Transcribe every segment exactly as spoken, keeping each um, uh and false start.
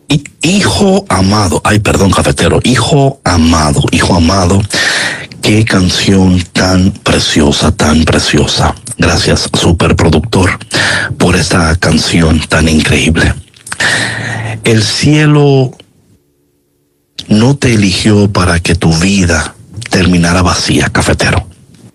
Hi- Hijo amado, ay, perdón, cafetero, hijo amado, hijo amado, qué canción tan preciosa, tan preciosa. Gracias, superproductor, por esta canción tan increíble. El cielo no te eligió para que tu vida terminara vacía, cafetero.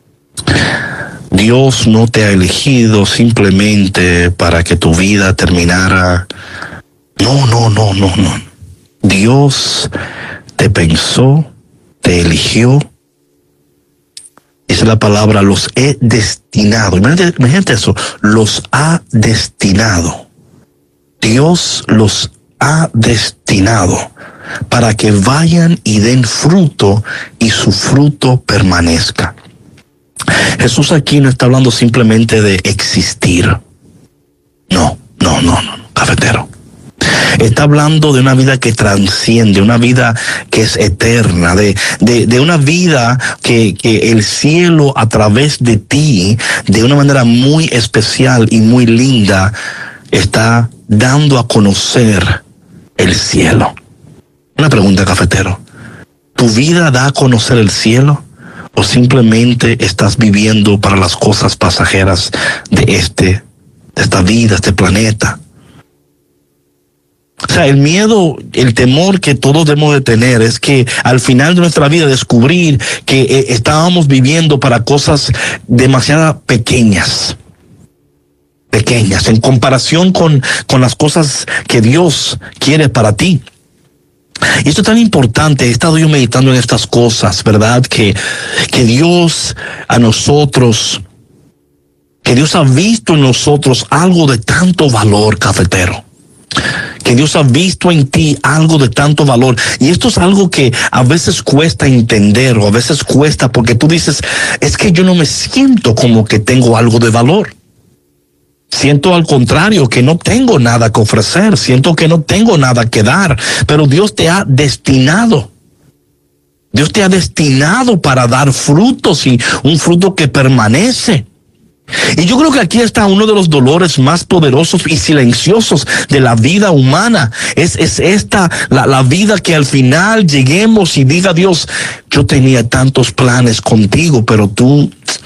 Dios no te ha elegido simplemente para que tu vida terminara. No, no, no, no, no. Dios te pensó, te eligió. Dice la palabra, los he destinado. Imagínate, imagínate eso, los ha destinado. Dios los ha destinado para que vayan y den fruto y su fruto permanezca. Jesús aquí no está hablando simplemente de existir. No, no, no, no, cafetero. Está hablando de una vida que trasciende, una vida que es eterna, de, de, de una vida que, que el cielo a través de ti, de una manera muy especial y muy linda, está dando a conocer el cielo. Una pregunta, cafetero. ¿Tu vida da a conocer el cielo? ¿O simplemente estás viviendo para las cosas pasajeras de este, de esta vida, este planeta? O sea, el miedo, el temor que todos debemos de tener es que al final de nuestra vida descubrir que eh, estábamos viviendo para cosas demasiado pequeñas. Pequeñas, en comparación con, con las cosas que Dios quiere para ti. Y esto es tan importante, he estado yo meditando en estas cosas, ¿verdad? Que, que Dios a nosotros, que Dios ha visto en nosotros algo de tanto valor, cafetero. Que Dios ha visto en ti algo de tanto valor. Y esto es algo que a veces cuesta entender o a veces cuesta porque tú dices, es que yo no me siento como que tengo algo de valor. Siento al contrario que no tengo nada que ofrecer, siento que no tengo nada que dar, pero Dios te ha destinado. Dios te ha destinado para dar frutos y un fruto que permanece. Y yo creo que aquí está uno de los dolores más poderosos y silenciosos de la vida humana. Es, es esta, la, la vida que al final lleguemos y diga Dios, yo tenía tantos planes contigo, pero tú,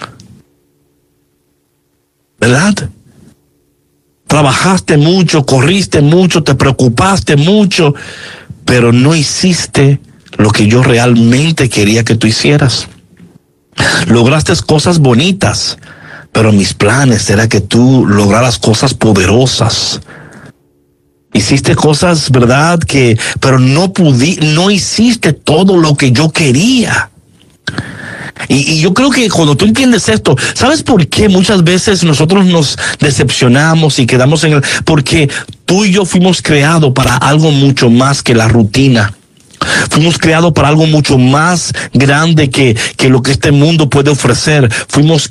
¿verdad? Trabajaste mucho, corriste mucho, te preocupaste mucho, pero no hiciste lo que yo realmente quería que tú hicieras. Lograste cosas bonitas, pero mis planes era que tú lograras cosas poderosas. Hiciste cosas, ¿verdad? Que, pero no pudí, no hiciste todo lo que yo quería. Y, y yo creo que cuando tú entiendes esto, ¿sabes por qué muchas veces nosotros nos decepcionamos y quedamos en el... Porque tú y yo fuimos creados para algo mucho más que la rutina. Fuimos creados para algo mucho más grande que, que lo que este mundo puede ofrecer. Fuimos